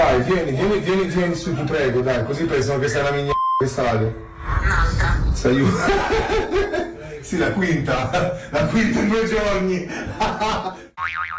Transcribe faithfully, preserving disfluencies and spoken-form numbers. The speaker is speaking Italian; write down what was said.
Dai, vieni, vieni, vieni, vieni su, ti prego, dai, così pensano che sei una migna che sale. Un'altra. Sei sì, la quinta, la quinta in due giorni.